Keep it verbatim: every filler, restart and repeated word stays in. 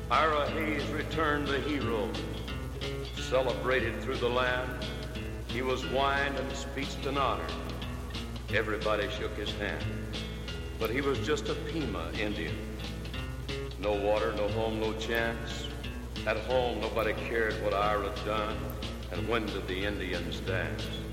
Ira Hayes returned the hero, celebrated through the land. He was wined and speeched and honored. Everybody shook his hand. But he was just a Pima Indian. No water, no home, no chance. At home, nobody cared what Ira done, and when did the Indians dance.